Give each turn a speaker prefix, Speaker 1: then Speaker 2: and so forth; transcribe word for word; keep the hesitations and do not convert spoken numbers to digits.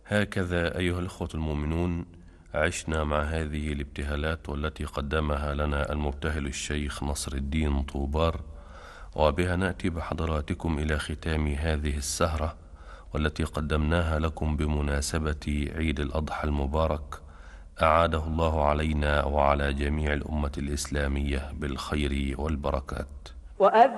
Speaker 1: هكذا أيها الأخوة المؤمنون عشنا مع هذه الابتهالات والتي قدمها لنا المبتهل الشيخ نصر الدين طوبار، وبها نأتي بحضراتكم إلى ختام هذه السهرة والتي قدمناها لكم بمناسبة عيد الأضحى المبارك، أعاده الله علينا وعلى جميع الأمة الإسلامية بالخير والبركات.